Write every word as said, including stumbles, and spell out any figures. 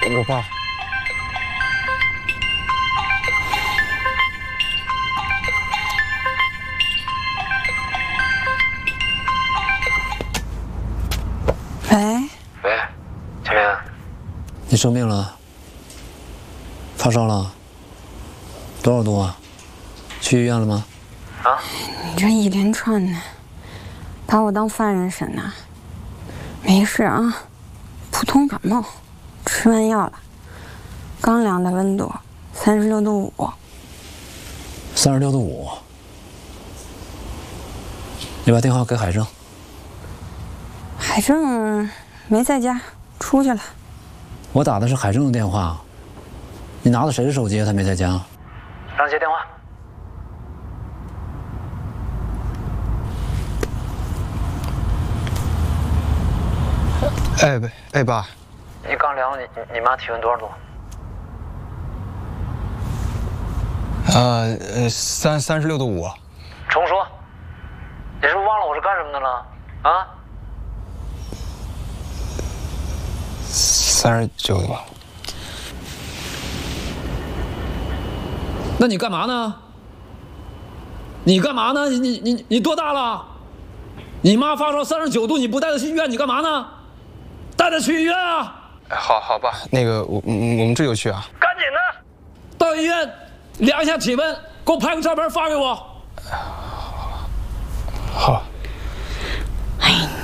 我爸。 喂。 喂，青莲，你生病了？发烧了？多少度啊？去医院了吗？啊？ 你这一连串的，把我当犯人审呐？没事啊，普通感冒，吃完药了。刚量的温度，三十六度五。 三十六度五。你把电话给海正。 海正没在家，出去了。 我打的是海正的电话，你拿的谁的手机？他没在家。让他接电话。 哎哎爸， 你刚量你你妈体温多少度？ 呃呃，三三十六度五。 重说，你是不是忘了我是干什么的了？啊？ 三十九度。 那你干嘛呢？你干嘛呢？你你你你多大了？你妈发烧三十九度，你不带她去医院，你干嘛呢？带她去医院啊！ 好好爸，那个我我们这就去啊。 赶紧的，到医院量一下体温，给我拍个照片发给我。 好。 哎。